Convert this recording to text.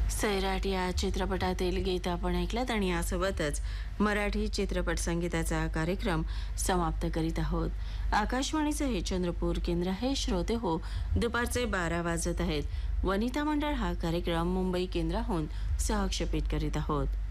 सैराट या चित्रपटातील गीत आपण ऐकलं आणि यासोबतच मराठी चित्रपट संगीताचा कार्यक्रम समाप्त करीत आहोत। आकाशवाणीचे हे चंद्रपूर केंद्र आहे। श्रोते हो, दुपारचे 12 वाजत आहेत। वनिता मंडळ हा कार्यक्रम मुंबई केंद्राहून सहक्षेपित करीत आहोत।